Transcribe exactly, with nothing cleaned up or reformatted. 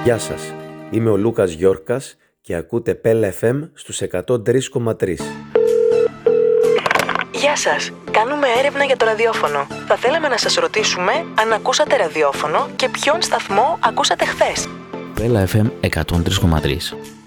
Γεια σας, είμαι ο Λούκας Γιόρκας και ακούτε Πέλα εφ εμ στους εκατό τρία κόμμα τρία. Γεια σας, κάνουμε έρευνα για το ραδιόφωνο. Θα θέλαμε να σας ρωτήσουμε αν ακούσατε ραδιόφωνο και ποιον σταθμό ακούσατε χθες. Πέλα εφ εμ εκατό τρία κόμμα τρία.